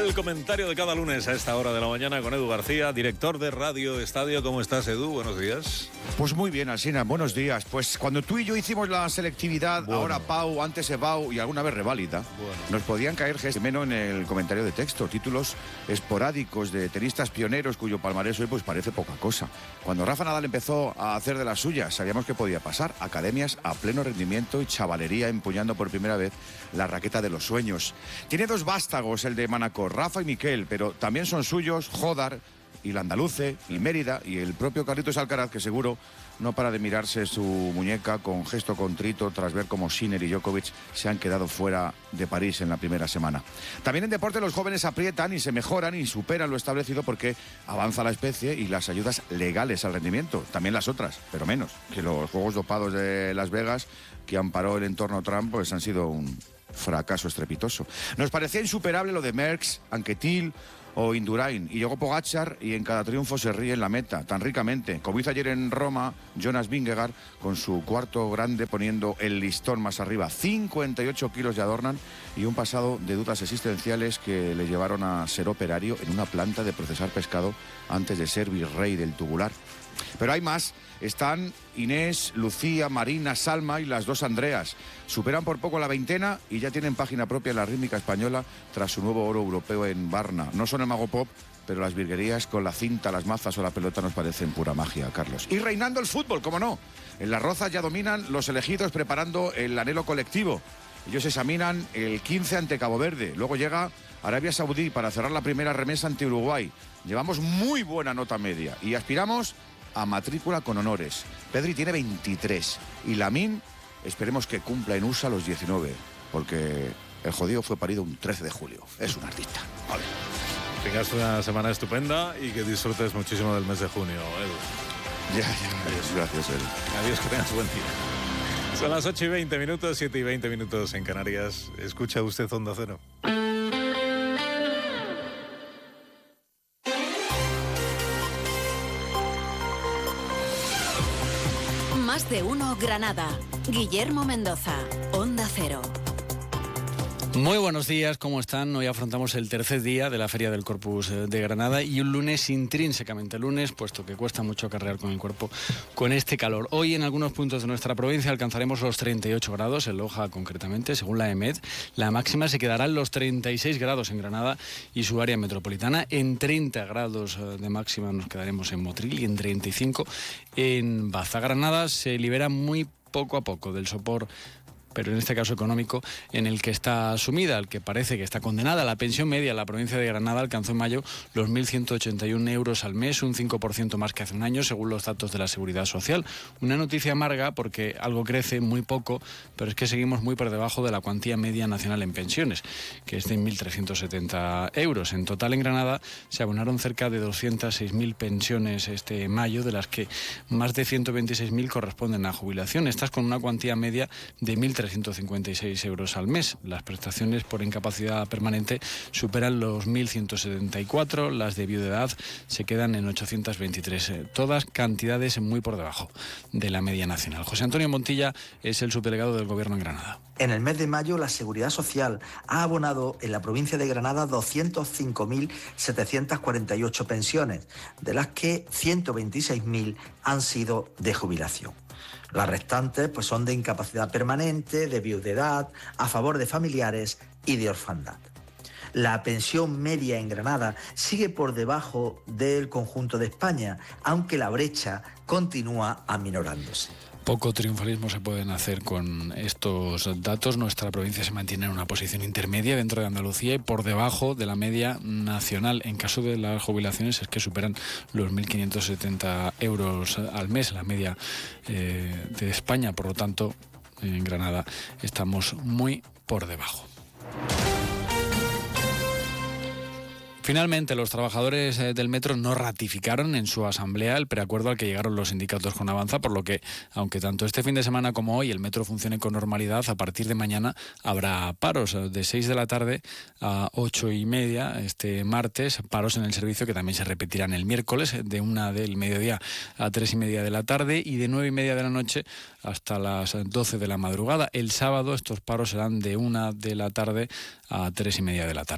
El comentario de cada lunes a esta hora de la mañana con Edu García, director de Radio Estadio. ¿Cómo estás, Edu? Buenos días. Pues muy bien, Alsina, buenos días. Pues cuando tú y yo hicimos la selectividad, ahora Pau, antes Ebau y alguna vez Reválida, nos podían caer menos en el comentario de texto, títulos esporádicos de tenistas pioneros cuyo palmarés hoy pues parece poca cosa. Cuando Rafa Nadal empezó a hacer de las suyas, sabíamos que podía pasar. Academias a pleno rendimiento y chavalería empuñando por primera vez la raqueta de los sueños. Tiene dos vástagos, el de Manacor, Rafa y Miquel, pero también son suyos Jodar y Landaluce y Mérida y el propio Carlitos Alcaraz, que seguro no para de mirarse su muñeca con gesto contrito tras ver cómo Sinner y Djokovic se han quedado fuera de París en la primera semana. También en deporte los jóvenes aprietan y se mejoran y superan lo establecido porque avanza la especie y las ayudas legales al rendimiento, también las otras, pero menos, que los juegos dopados de Las Vegas que amparó el entorno Trump pues han sido un fracaso estrepitoso. Nos parecía insuperable lo de Merckx, Anquetil o Indurain, y llegó Pogačar y en cada triunfo se ríe en la meta, tan ricamente. Como hizo ayer en Roma, Jonas Vingegaard, con su cuarto grande poniendo el listón más arriba. 58 kilos de adornan y un pasado de dudas existenciales que le llevaron a ser operario en una planta de procesar pescado antes de ser virrey del tubular. Pero hay más. Están Inés, Lucía, Marina, Salma y las dos Andreas. Superan por poco la veintena y ya tienen página propia en la rítmica española tras su nuevo oro europeo en Varna. No son el mago pop, pero las virguerías con la cinta, las mazas o la pelota nos parecen pura magia, Carlos. Y reinando el fútbol, ¿cómo no? En las Rozas ya dominan los elegidos preparando el anhelo colectivo. Ellos examinan el 15 ante Cabo Verde. Luego llega Arabia Saudí para cerrar la primera remesa ante Uruguay. Llevamos muy buena nota media y aspiramos a matrícula con honores. Pedri tiene 23 y Lamine esperemos que cumpla en USA los 19, porque el jodido fue parido un 13 de julio. Es un artista. Vale. Tengas una semana estupenda y que disfrutes muchísimo del mes de junio, Edu. Ya. Adiós. Gracias, Edu. Adiós, que tengas buen día. Son las 8:20, 7:20 en Canarias. ¿Escucha usted Onda Cero? Más de uno Granada. Guillermo Mendoza, Onda Cero. Muy buenos días, ¿cómo están? Hoy afrontamos el tercer día de la Feria del Corpus de Granada y un lunes intrínsecamente lunes, puesto que cuesta mucho acarrear con el cuerpo con este calor. Hoy en algunos puntos de nuestra provincia alcanzaremos los 38 grados, en Loja concretamente, según la EMET. La máxima se quedará en los 36 grados en Granada y su área metropolitana. En 30 grados de máxima nos quedaremos en Motril y en 35 en Baza. Granada se libera muy poco a poco del sopor, pero en este caso económico, en el que está sumida, al que parece que está condenada. La pensión media en la provincia de Granada alcanzó en mayo los 1.181 euros al mes, un 5% más que hace un año, según los datos de la Seguridad Social. Una noticia amarga porque algo crece, muy poco, pero es que seguimos muy por debajo de la cuantía media nacional en pensiones, que es de 1.370 euros. En total, en Granada se abonaron cerca de 206.000 pensiones este mayo, de las que más de 126.000 corresponden a jubilación. Estas con una cuantía media de 1.356 euros al mes. Las prestaciones por incapacidad permanente superan los 1.174, las de viudedad se quedan en 823, todas cantidades muy por debajo de la media nacional. José Antonio Montilla es el subdelegado del Gobierno en Granada. En el mes de mayo, la Seguridad Social ha abonado en la provincia de Granada 205.748 pensiones, de las que 126.000 han sido de jubilación. Las restantes pues son de incapacidad permanente, de viudedad, a favor de familiares y de orfandad. La pensión media en Granada sigue por debajo del conjunto de España, aunque la brecha continúa aminorándose. Poco triunfalismo se pueden hacer con estos datos. Nuestra provincia se mantiene en una posición intermedia dentro de Andalucía y por debajo de la media nacional. En caso de las jubilaciones es que superan los 1.570 euros al mes, la media de España. Por lo tanto, en Granada estamos muy por debajo. Finalmente, los trabajadores del metro no ratificaron en su asamblea el preacuerdo al que llegaron los sindicatos con Avanza, por lo que, aunque tanto este fin de semana como hoy el metro funcione con normalidad, a partir de mañana habrá paros de 6 de la tarde a 8:30 este martes, paros en el servicio que también se repetirán el miércoles de 1 del mediodía a 3:30 de la tarde y de 9:30 de la noche hasta las 12 de la madrugada. El sábado estos paros serán de 1 de la tarde a 3:30 de la tarde.